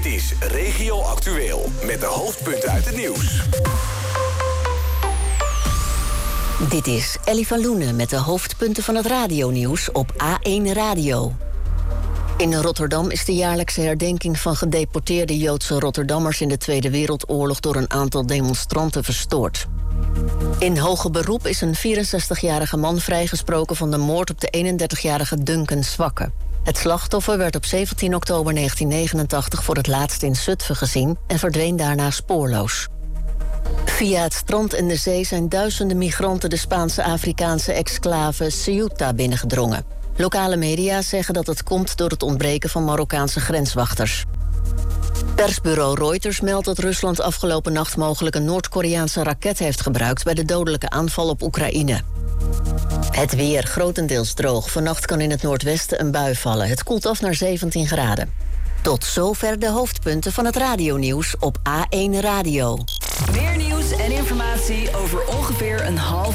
Dit is Regio Actueel met de hoofdpunten uit het nieuws. Dit is Ellie van Loenen met de hoofdpunten van het radionieuws op A1 Radio. In Rotterdam is de jaarlijkse herdenking van gedeporteerde Joodse Rotterdammers in de Tweede Wereldoorlog door een aantal demonstranten verstoord. In hoger beroep is een 64-jarige man vrijgesproken van de moord op de 31-jarige Duncan Zwakke. Het slachtoffer werd op 17 oktober 1989 voor het laatst in Zutphen gezien en verdween daarna spoorloos. Via het strand en de zee zijn duizenden migranten de Spaanse Afrikaanse exclave Ceuta binnengedrongen. Lokale media zeggen dat het komt door het ontbreken van Marokkaanse grenswachters. Persbureau Reuters meldt dat Rusland afgelopen nacht mogelijk een Noord-Koreaanse raket heeft gebruikt bij de dodelijke aanval op Oekraïne. Het weer grotendeels droog. Vannacht kan in het noordwesten een bui vallen. Het koelt af naar 17 graden. Tot zover de hoofdpunten van het radionieuws op A1 Radio. Meer nieuws en informatie over ongeveer een half